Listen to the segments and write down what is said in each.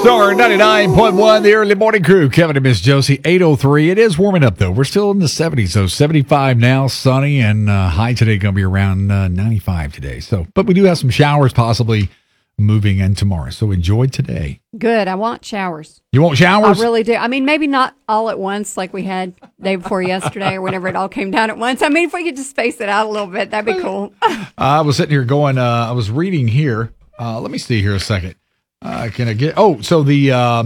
Star 99.1, the early morning crew. Kevin and Miss Josie, 8:03. It is warming up, though. We're still in the 70s, so 75 now, sunny, and high today going to be around 95 today. But we do have some showers possibly moving in tomorrow, so enjoy today. Good. I want showers. You want showers? I really do. I mean, maybe not all at once like we had day before yesterday or whenever it all came down at once. I mean, if we could just space it out a little bit, that'd be cool. I was sitting here going, I was reading here. Let me see here a second. Can I get? Oh, so the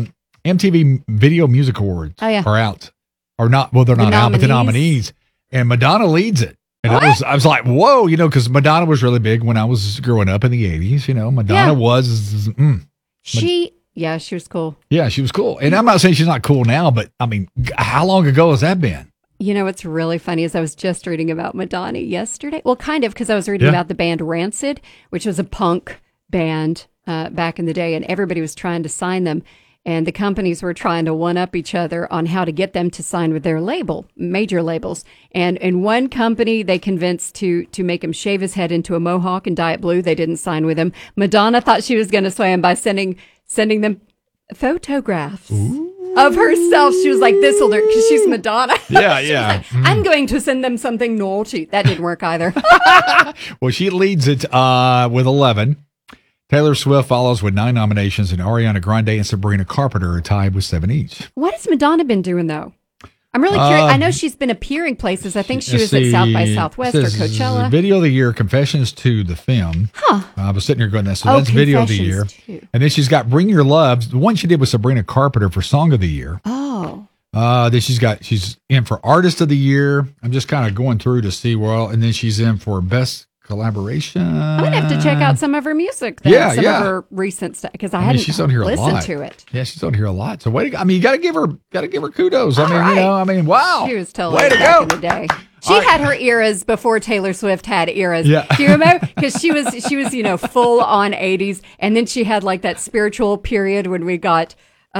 MTV Video Music Awards are out, or not? Well, they're not out, but the nominees, and Madonna leads it. And I was like, whoa, because Madonna was really big when I was growing up in the '80s. Madonna was. She was cool. Yeah, she was cool, and I'm not saying she's not cool now, but I mean, how long ago has that been? What's really funny is I was just reading about Madonna yesterday. Well, kind of, because I was reading about the band Rancid, which was a punk band back in the day, and everybody was trying to sign them, and the companies were trying to one-up each other on how to get them to sign with their label, major labels. And in one company, they convinced to make him shave his head into a mohawk and dye it blue. They didn't sign with him. Madonna thought she was going to sway him by sending them photographs of herself. She was like, this will do, because she's Madonna. Yeah. Like, I'm going to send them something naughty. That didn't work either. Well, she leads it with 11. Taylor Swift follows with 9 nominations, and Ariana Grande and Sabrina Carpenter are tied with 7 each. What has Madonna been doing, though? I'm really curious. I know she's been appearing places. I think she was at South by Southwest or Coachella. Video of the Year, Confessions to the Film. I was sitting here going, that's Video of the Year. Too. And then she's got Bring Your Love, the one she did with Sabrina Carpenter for Song of the Year. Oh. Then she's in for Artist of the Year. I'm just kind of going through to see and then she's in for Best Collaboration. I'm gonna have to check out some of her music. Then, some of her recent stuff, because I hadn't she's on here a listened lot. to it. Yeah, she's on here a lot. So you got to give her kudos. Wow. She was totally way to back go in the day. She had her eras before Taylor Swift had eras. Yeah. Do you remember? Because she was full on 80s, and then she had like that spiritual period when we got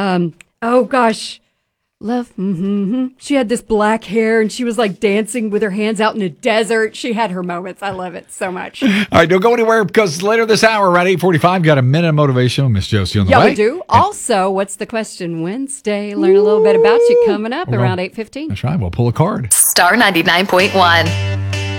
Love. She had this black hair, and she was like dancing with her hands out in the desert. She had her moments. I love it so much. All right, don't go anywhere, because later this hour, around 8:45, got a minute of motivation with Miss Josie on the way. Yeah, we do. Also, what's the question Wednesday? Learn a little bit about you coming up around 8:15. That's right. We'll pull a card. Star 99.1.